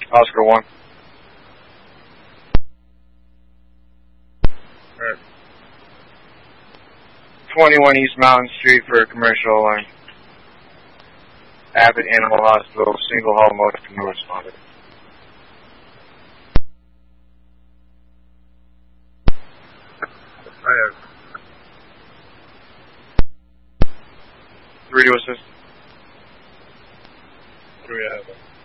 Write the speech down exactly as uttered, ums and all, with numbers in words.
Oscar one. Right. twenty-one East Mountain Street for a commercial line. Abbott Animal Hospital, single hall motor no responded. I have. Three to assist. Three, I have.